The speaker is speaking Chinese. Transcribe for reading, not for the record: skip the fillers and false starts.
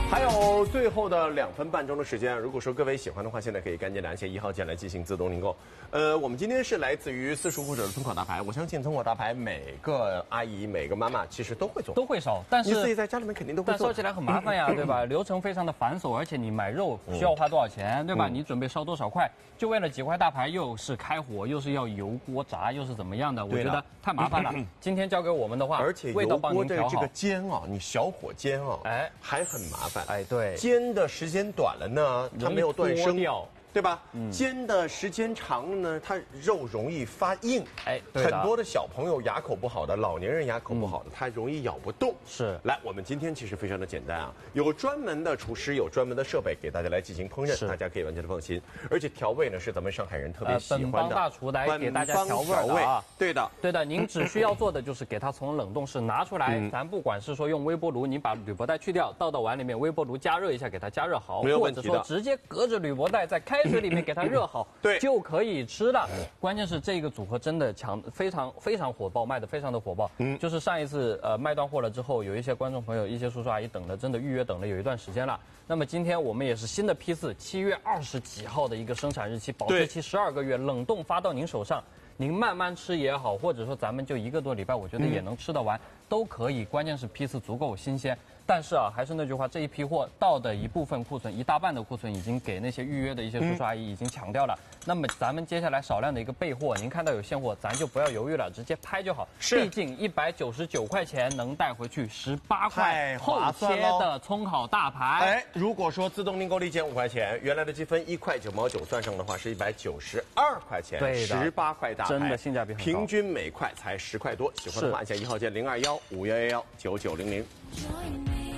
还有最后的2分半钟的时间，如果说各位喜欢的话，现在可以赶紧联系1号键来进行自动订购。我们今天是来自于私塾或者是村口大牌，我相信村口大牌每个阿姨、每个妈妈其实都会做， 都会烧，但是你自己在家里面肯定都会做， 但烧起来很麻烦呀，对吧？流程非常的繁琐，而且你买肉需要花多少钱，对吧？你准备烧多少块，就为了几块大排，又是开火，又是要油锅炸，又是怎么样的？我觉得太麻烦了。今天交给我们的话， 而且味道帮您调好。 这个煎啊，你小火煎啊， 哎， 还很麻烦。 哎，对， 煎的时间短了呢，它没有断生掉， 对吧？煎的时间长了呢，它肉容易发硬。 哎， 很多的小朋友牙口不好的，老年人牙口不好的，它容易咬不动。 是。 来，我们今天其实非常的简单啊，有专门的厨师，有专门的设备给大家来进行烹饪，大家可以完全的放心。而且调味呢是咱们上海人特别喜欢的。 本帮大厨来给大家调味的啊。 对的， 对的，您只需要做的就是给它从冷冻室拿出来，咱不管是说用微波炉，你把铝箔袋去掉，倒到碗里面，微波炉加热一下，给它加热好，或者说直接隔着铝箔袋在开水里面给它热好， 对， 就可以吃了。关键是这个组合真的非常火爆，卖的非常的火爆。就是上一次卖断货了之后，有一些观众朋友、一些叔叔阿姨等的真的预约等了有一段时间了。那么今天我们也是新的批次，7月20几号的一个生产日期，保质期12个月，冷冻发到您手上。您慢慢吃也好，或者说咱们就1个多礼拜，我觉得也能吃得完，都可以。关键是批次足够新鲜。但是啊，还是那句话，这一批货到的一部分库存，一大半的库存已经给那些预约的一些叔叔阿姨已经抢掉了。那么咱们接下来少量的一个备货，您看到有现货，咱就不要犹豫了，直接拍就好。毕竟199块钱能带回去18块厚切的葱烤大排。 哎，如果说自动订购立减5块钱，原来的积分1块9毛9算上的话是192块钱， 对的 ，18块大排， 真的性价比很高， 平均每块才10块多。喜欢的话按下1号键0215119900。